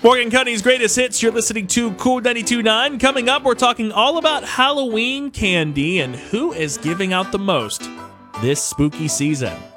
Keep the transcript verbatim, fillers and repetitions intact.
Morgan Cuddy's greatest hits. You're listening to Cool ninety-two point nine. Coming up, we're talking all about Halloween candy and who is giving out the most this spooky season.